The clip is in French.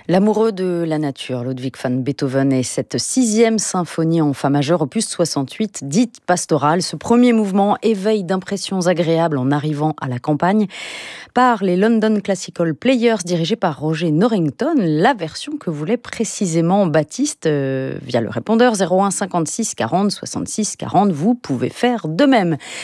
L'amoureux de la nature, Ludwig van Beethoven, et cette sixième symphonie en fa majeur, opus 68, dite pastorale. Ce premier mouvement éveille d'impressions agréables en arrivant à la campagne par les London Classical Players, dirigés par Roger Norrington, la version que voulait précisément Baptiste via le répondeur 01 56 40 66 40. Vous pouvez faire de même.